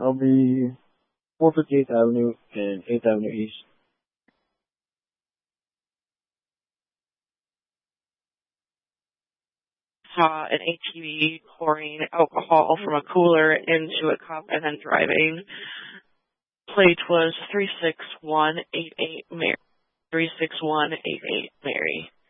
I'll be 458th Avenue and 8th Avenue East. Saw an ATV pouring alcohol from a cooler into a cup and then driving. Plate was 36188 Mary. 36188 Mary.